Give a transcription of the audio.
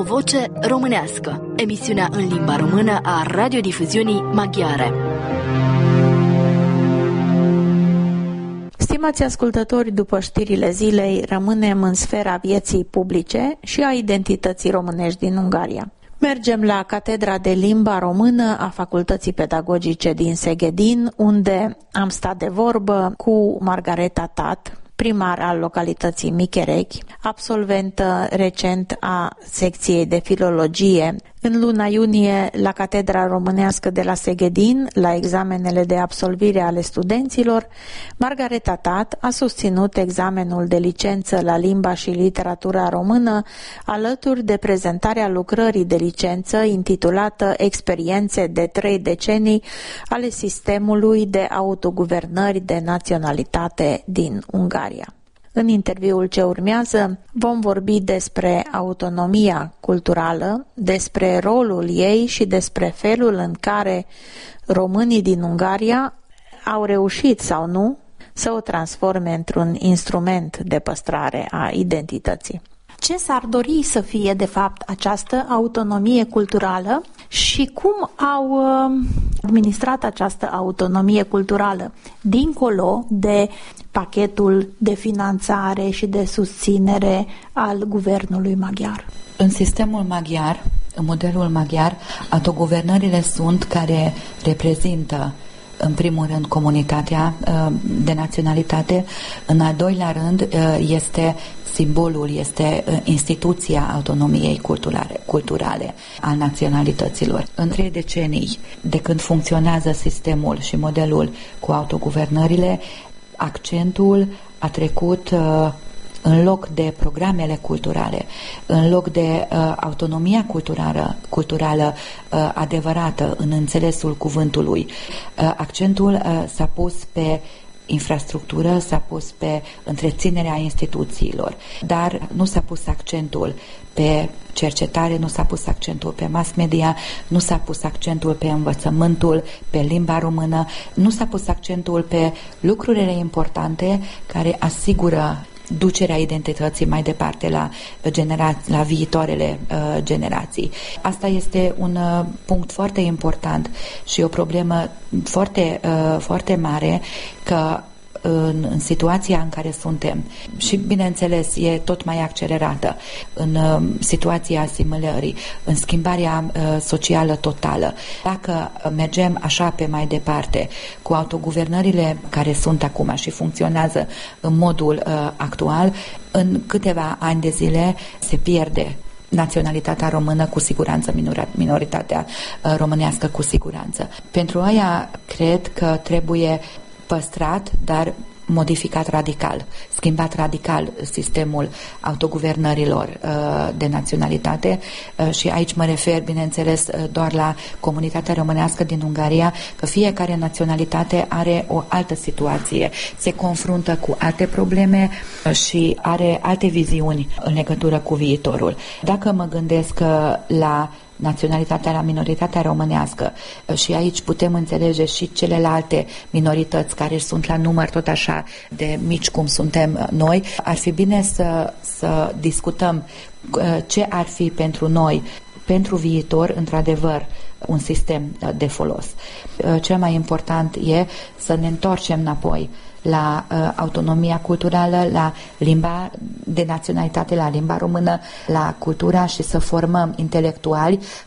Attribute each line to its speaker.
Speaker 1: voce românească, emisiunea în limba română a radiodifuziunii maghiare.
Speaker 2: Stimați ascultători, după știrile zilei, rămânem în sfera vieții publice și a identității românești din Ungaria. Mergem la Catedra de Limba Română a Facultății Pedagogice din Szegedin, unde am stat de vorbă cu Margareta Tat, primar al localității Micherechi, absolventă recent a secției de filologie. În luna iunie, la Catedra Românească de la Szegedin, la examenele de absolvire ale studenților, Margareta Tat a susținut examenul de licență la limba și literatura română, alături de prezentarea lucrării de licență intitulată Experiențe de 3 decenii ale sistemului de autoguvernări de naționalitate din Ungaria. În interviul ce urmează vom vorbi despre autonomia culturală, despre rolul ei și despre felul în care românii din Ungaria au reușit sau nu să o transforme într-un instrument de păstrare a identității. Ce s-ar dori să fie, de fapt, această autonomie culturală și cum au administrat această autonomie culturală, dincolo de pachetul de finanțare și de susținere al guvernului maghiar?
Speaker 3: În sistemul maghiar, în modelul maghiar, autoguvernările sunt care reprezintă în primul rând comunitatea de naționalitate, în al doilea rând este simbolul, este instituția autonomiei culturale al naționalităților. În 3 decenii de când funcționează sistemul și modelul cu autoguvernările, accentul a trecut în loc de programele culturale, în loc de autonomia culturală adevărată în înțelesul cuvântului, accentul s-a pus pe infrastructură, s-a pus pe întreținerea instituțiilor, dar nu s-a pus accentul pe cercetare, nu s-a pus accentul pe mass media, nu s-a pus accentul pe învățământul, pe limba română, nu s-a pus accentul pe lucrurile importante care asigură ducerea identității mai departe la viitoarele generații. Asta este un punct foarte important și o problemă foarte, foarte mare că în situația în care suntem și, bineînțeles, e tot mai accelerată în situația asimilării, în schimbarea socială totală. Dacă mergem așa pe mai departe cu autoguvernările care sunt acum și funcționează în modul actual, în câteva ani de zile se pierde naționalitatea română cu siguranță, minoritatea românească cu siguranță. Pentru aia cred că trebuie păstrat, dar modificat radical, schimbat radical sistemul autoguvernărilor de naționalitate și aici mă refer, bineînțeles, doar la comunitatea românească din Ungaria, că fiecare naționalitate are o altă situație, se confruntă cu alte probleme și are alte viziuni în legătură cu viitorul. Dacă mă gândesc la naționalitatea, la minoritatea românească și aici putem înțelege și celelalte minorități care sunt la număr tot așa de mici cum suntem noi, ar fi bine să discutăm ce ar fi pentru noi, pentru viitor, într-adevăr, un sistem de folos. Cel mai important e să ne întoarcem înapoi la autonomia culturală, la limba de naționalitate, la limba română, la cultura și să formăm intelectuali